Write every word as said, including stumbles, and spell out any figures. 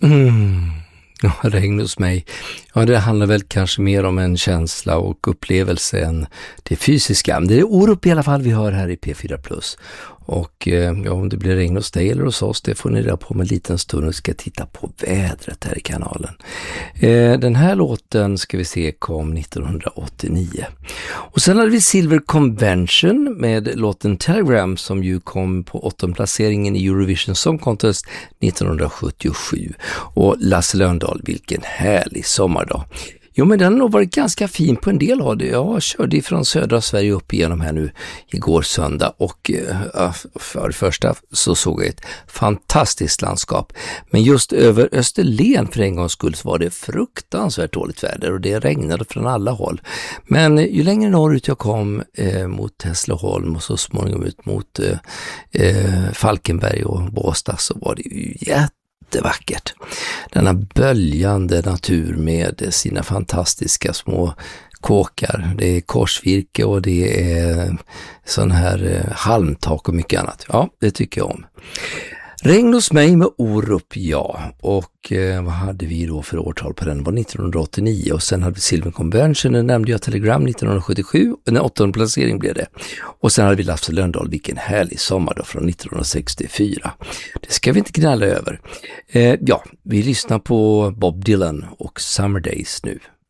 Mm. Ja, regn hos mig. Ja, det handlar väl kanske mer om en känsla och upplevelse än det fysiska. Det är Orup i alla fall vi hör här i P fyra Plus. Och ja, om det blir regn hos dig eller hos oss, det får ni reda på med en liten stund och ska titta på vädret här i kanalen. Eh, den här låten ska vi se kom nittonhundraåttionio. Och sen hade vi Silver Convention med låten Telegram som ju kom på åttonde placeringen i Eurovision Song Contest nittonhundrasjuttiosju. Och Lasse Lönndahl, vilken härlig sommardag. Jo, men den har nog varit ganska fin på en del av det. Jag körde från södra Sverige upp igenom här nu igår söndag och äh, för det första så såg jag ett fantastiskt landskap. Men just över Österlen för en gångs skull så var det fruktansvärt dåligt väder och det regnade från alla håll. Men ju längre norrut jag kom eh, mot Hässleholm och så småningom ut mot eh, Falkenberg och Båstad så var det ju jätte vackert. Denna böljande natur med sina fantastiska små kåkar. Det är korsvirke och det är sån här halmtak och mycket annat. Ja, det tycker jag om. Regn hos mig med Orup, ja. Och eh, vad hade vi då för årtal på den? Det var nittonhundraåttionio och sen hade vi Silver Convention, den nämnde jag Telegram nittonhundrasjuttiosju, en åttonde placering blev det. Och sen hade vi Lasse Lönndahl, vilken härlig sommar då från nittonhundrasextiofyra. Det ska vi inte knalla över. Eh, ja, vi lyssnar på Bob Dylan och Summer Days nu.